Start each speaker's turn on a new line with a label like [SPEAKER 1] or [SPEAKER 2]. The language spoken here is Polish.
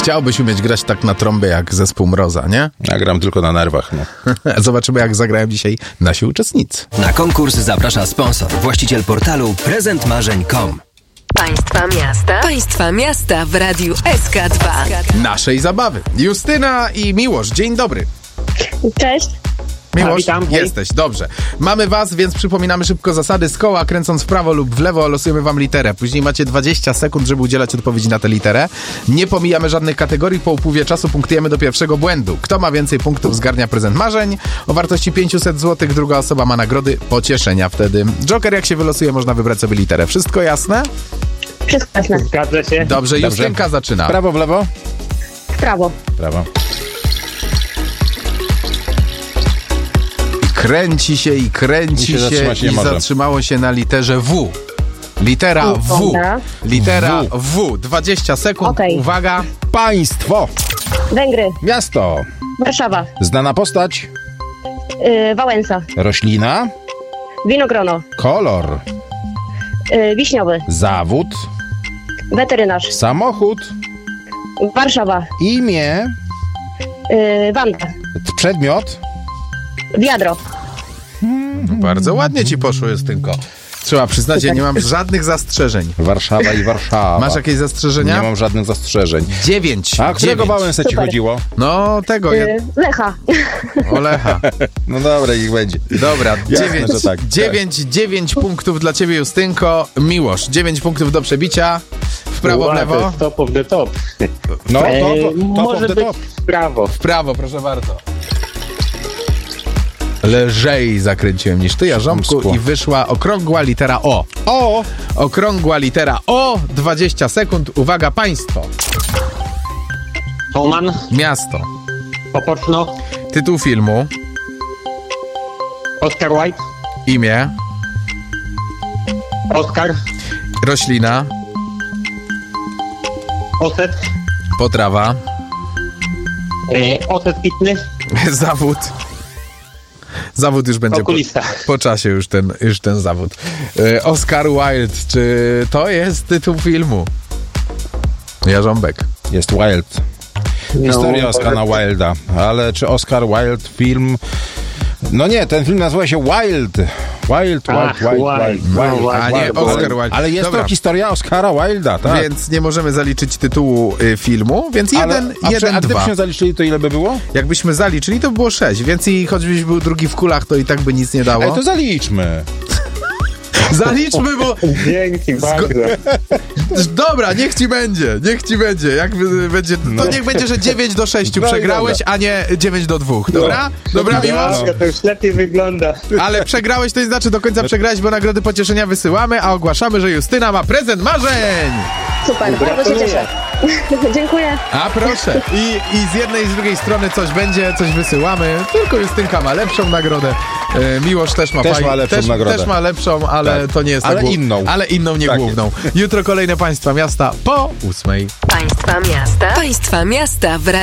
[SPEAKER 1] Chciałbyś umieć grać tak na trąbie jak zespół Mroza, nie?
[SPEAKER 2] Ja gram tylko na nerwach, no.
[SPEAKER 1] Zobaczymy, jak zagrają dzisiaj nasi uczestnicy.
[SPEAKER 3] Na konkurs zaprasza sponsor, właściciel portalu prezentmarzeń.com.
[SPEAKER 4] Państwa miasta w Radiu SK2.
[SPEAKER 1] Naszej zabawy. Justyna i Miłosz, dzień dobry.
[SPEAKER 5] Cześć.
[SPEAKER 1] Miłosz,
[SPEAKER 6] witam, hej.
[SPEAKER 1] jesteś, dobrze. Mamy was, więc przypominamy szybko zasady. Z koła, kręcąc w prawo lub w lewo, losujemy wam literę. Później macie 20 sekund, żeby udzielać odpowiedzi na tę literę. Nie pomijamy żadnych kategorii. Po upływie czasu punktujemy do pierwszego błędu. Kto ma więcej punktów, zgarnia prezent marzeń o wartości 500 zł. Druga osoba ma nagrody pocieszenia wtedy. Joker, jak się wylosuje, można wybrać sobie literę. Wszystko jasne?
[SPEAKER 5] Wszystko jasne.
[SPEAKER 6] Zgadza się.
[SPEAKER 1] Dobrze, Justynka zaczyna.
[SPEAKER 2] Prawo, w lewo?
[SPEAKER 5] W prawo.
[SPEAKER 2] Prawo.
[SPEAKER 1] Kręci się i kręci
[SPEAKER 2] się zatrzymać nie
[SPEAKER 1] i
[SPEAKER 2] może.
[SPEAKER 1] zatrzymało się na literze W. Litera W.
[SPEAKER 5] Dobra.
[SPEAKER 1] Litera W. 20 sekund.
[SPEAKER 5] Okej.
[SPEAKER 1] Uwaga.
[SPEAKER 2] Państwo.
[SPEAKER 5] Węgry.
[SPEAKER 2] Miasto.
[SPEAKER 5] Warszawa.
[SPEAKER 2] Znana postać.
[SPEAKER 5] Wałęsa.
[SPEAKER 2] Roślina.
[SPEAKER 5] Winogrono.
[SPEAKER 2] Kolor.
[SPEAKER 5] Wiśniowy.
[SPEAKER 2] Zawód.
[SPEAKER 5] Weterynarz.
[SPEAKER 2] Samochód.
[SPEAKER 5] Warszawa.
[SPEAKER 2] Imię.
[SPEAKER 5] Wanda.
[SPEAKER 2] Przedmiot.
[SPEAKER 5] Wiadro.
[SPEAKER 1] Bardzo ładnie ci poszło, Justynko. Trzeba przyznać, ja nie mam żadnych zastrzeżeń.
[SPEAKER 2] Warszawa i Warszawa.
[SPEAKER 1] Masz jakieś zastrzeżenia?
[SPEAKER 2] Nie mam żadnych zastrzeżeń.
[SPEAKER 1] 9.
[SPEAKER 2] A którego Wałęsę ci
[SPEAKER 5] Super.
[SPEAKER 2] chodziło?
[SPEAKER 1] No tego,
[SPEAKER 5] Lecha.
[SPEAKER 1] Olecha.
[SPEAKER 2] No dobra, niech będzie.
[SPEAKER 1] Dobra,
[SPEAKER 2] Jasne, że tak.
[SPEAKER 1] 9 punktów dla ciebie, Justynko. Miłosz, 9 punktów do przebicia. W prawo, w lewo.
[SPEAKER 6] To jest top of the top.
[SPEAKER 2] No, top
[SPEAKER 6] Może
[SPEAKER 2] of the
[SPEAKER 6] być
[SPEAKER 2] top.
[SPEAKER 6] w prawo.
[SPEAKER 1] W prawo, proszę bardzo. Lżej zakręciłem niż ty, Jarząbku,
[SPEAKER 2] Skło.
[SPEAKER 1] i wyszła okrągła litera O.
[SPEAKER 2] O!
[SPEAKER 1] Okrągła litera O, 20 sekund. Uwaga, państwo.
[SPEAKER 6] Toman.
[SPEAKER 1] Miasto.
[SPEAKER 6] Opoczno.
[SPEAKER 1] Tytuł filmu.
[SPEAKER 6] Oscar White.
[SPEAKER 1] Imię.
[SPEAKER 6] Oscar.
[SPEAKER 1] Roślina.
[SPEAKER 6] Oset.
[SPEAKER 1] Potrawa.
[SPEAKER 6] Oset pitny.
[SPEAKER 1] Zawód. Zawód już będzie
[SPEAKER 6] Okulista.
[SPEAKER 1] po czasie już ten zawód. Oscar Wilde. Czy to jest tytuł filmu? Jarząbek.
[SPEAKER 2] Jest Wild. Historia Oscara Wilda. Ale czy Oscar Wilde film... No nie, ten film nazywa się Wild. Wild.
[SPEAKER 1] A nie, Oscar Wilde.
[SPEAKER 2] Ale jest
[SPEAKER 1] Dobra.
[SPEAKER 2] to historia Oscara Wilda, tak?
[SPEAKER 1] Więc nie możemy zaliczyć tytułu filmu, więc
[SPEAKER 2] A
[SPEAKER 1] dwa.
[SPEAKER 2] gdybyśmy zaliczyli, to ile by było?
[SPEAKER 1] Jakbyśmy zaliczyli, to by było 6, więc i choćbyś był drugi w kulach, to i tak by nic nie dało.
[SPEAKER 2] Ej, to zaliczmy.
[SPEAKER 1] Zaliczmy, bo...
[SPEAKER 6] Dzięki bardzo.
[SPEAKER 1] Dobra, niech ci będzie. Jak będzie, to niech będzie, że 9-6
[SPEAKER 2] No i
[SPEAKER 1] przegrałeś, a nie 9-2. Dobra? Dobra, Miłosz?
[SPEAKER 6] To już lepiej wygląda.
[SPEAKER 1] Ale przegrałeś, to nie znaczy do końca przegrałeś, bo nagrody pocieszenia wysyłamy, a ogłaszamy, że Justyna ma prezent marzeń!
[SPEAKER 5] Super. Bardzo się cieszę. Dziękuję.
[SPEAKER 1] A proszę. I z jednej i z drugiej strony coś będzie, coś wysyłamy. Tylko Justynka ma lepszą nagrodę. Miłosz też ma
[SPEAKER 2] lepszą nagrodę.
[SPEAKER 1] Też ma lepszą, ale
[SPEAKER 2] Tak.
[SPEAKER 1] to nie jest
[SPEAKER 2] Ale
[SPEAKER 1] tak
[SPEAKER 2] inną.
[SPEAKER 1] Ale inną, nie
[SPEAKER 2] Tak
[SPEAKER 1] główną. Jutro kolejne państwa miasta po 8:00.
[SPEAKER 4] Państwa miasta w